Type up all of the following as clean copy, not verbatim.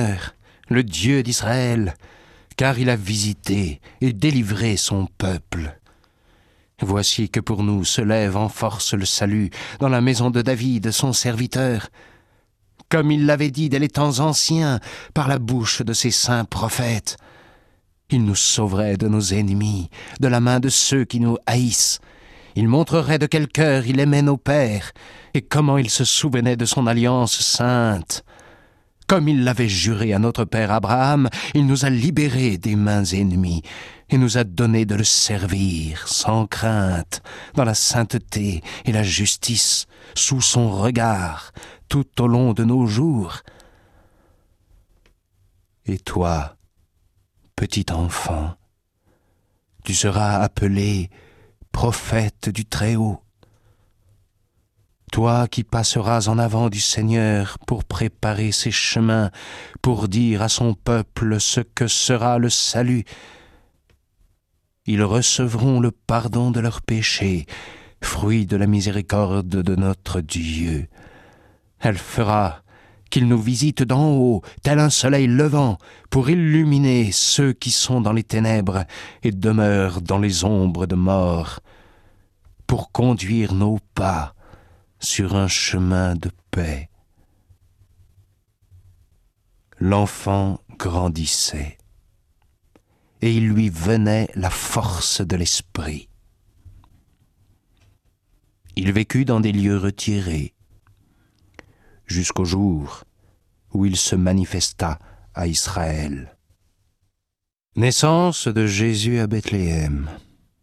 Seigneur, le Dieu d'Israël, car il a visité et délivré son peuple. Voici que pour nous se lève en force le salut dans la maison de David, son serviteur, comme il l'avait dit dès les temps anciens par la bouche de ses saints prophètes. Il nous sauverait de nos ennemis, de la main de ceux qui nous haïssent. Il montrerait de quel cœur il aimait nos pères et comment il se souvenait de son alliance sainte. Comme il l'avait juré à notre père Abraham, il nous a libérés des mains ennemies et nous a donné de le servir sans crainte, dans la sainteté et la justice, sous son regard, tout au long de nos jours. Et toi, petit enfant, tu seras appelé prophète du Très-Haut. Toi qui passeras en avant du Seigneur pour préparer ses chemins, pour dire à son peuple ce que sera le salut. Ils recevront le pardon de leurs péchés, fruit de la miséricorde de notre Dieu. Elle fera qu'il nous visite d'en haut, tel un soleil levant, pour illuminer ceux qui sont dans les ténèbres et demeurent dans les ombres de mort, pour conduire nos pas sur un chemin de paix. L'enfant grandissait, et il lui venait la force de l'esprit. Il vécut dans des lieux retirés, jusqu'au jour où il se manifesta à Israël. Naissance de Jésus à Bethléem.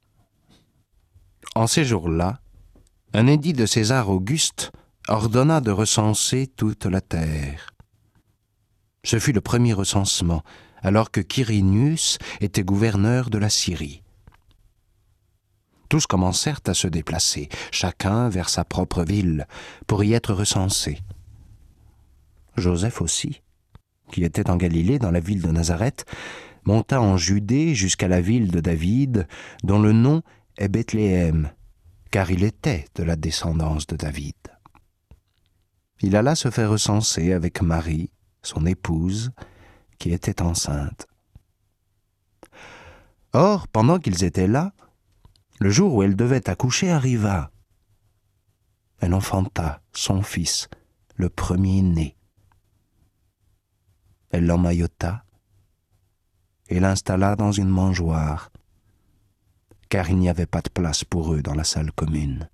En ces jours-là, un édit de César Auguste ordonna de recenser toute la terre. Ce fut le premier recensement, alors que Quirinius était gouverneur de la Syrie. Tous commencèrent à se déplacer, chacun vers sa propre ville, pour y être recensés. Joseph aussi, qui était en Galilée, dans la ville de Nazareth, monta en Judée jusqu'à la ville de David, dont le nom est Bethléem, car il était de la descendance de David. Il alla se faire recenser avec Marie, son épouse, qui était enceinte. Or, pendant qu'ils étaient là, le jour où elle devait accoucher arriva. Elle enfanta son fils, le premier-né. Elle l'emmaillota et l'installa dans une mangeoire, car il n'y avait pas de place pour eux dans la salle commune.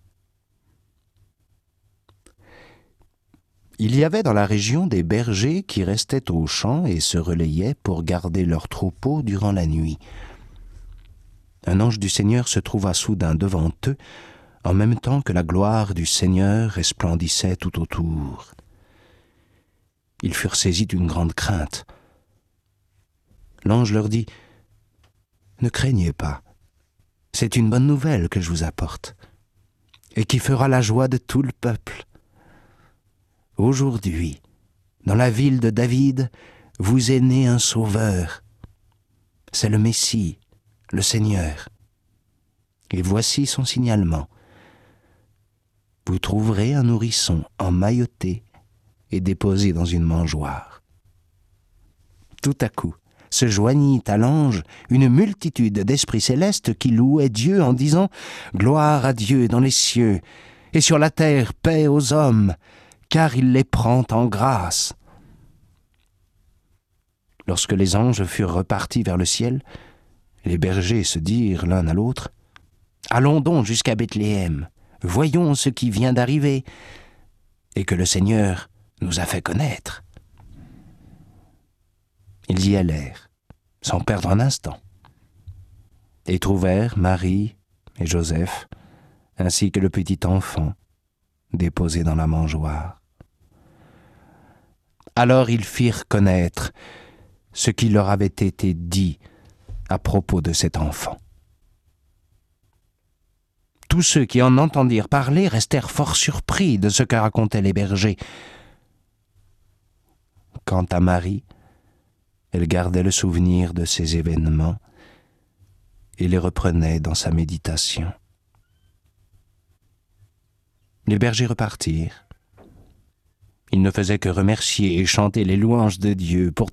Il y avait dans la région des bergers qui restaient aux champs et se relayaient pour garder leurs troupeaux durant la nuit. Un ange du Seigneur se trouva soudain devant eux, en même temps que la gloire du Seigneur resplendissait tout autour. Ils furent saisis d'une grande crainte. L'ange leur dit : « Ne craignez pas, c'est une bonne nouvelle que je vous apporte, et qui fera la joie de tout le peuple. Aujourd'hui, dans la ville de David, vous est né un sauveur. C'est le Messie, le Seigneur. Et voici son signalement. Vous trouverez un nourrisson emmailloté et déposé dans une mangeoire. » Tout à coup, se joignit à l'ange une multitude d'esprits célestes qui louaient Dieu en disant « Gloire à Dieu dans les cieux, et sur la terre paix aux hommes, car il les prend en grâce. » Lorsque les anges furent repartis vers le ciel, les bergers se dirent l'un à l'autre : « Allons donc jusqu'à Bethléem, voyons ce qui vient d'arriver, et que le Seigneur nous a fait connaître. » Ils y allèrent, sans perdre un instant, et trouvèrent Marie et Joseph, ainsi que le petit enfant, déposé dans la mangeoire. Alors ils firent connaître ce qui leur avait été dit à propos de cet enfant. Tous ceux qui en entendirent parler restèrent fort surpris de ce que racontaient les bergers. Quant à Marie, elle gardait le souvenir de ces événements et les reprenait dans sa méditation. Les bergers repartirent. Ils ne faisaient que remercier et chanter les louanges de Dieu pour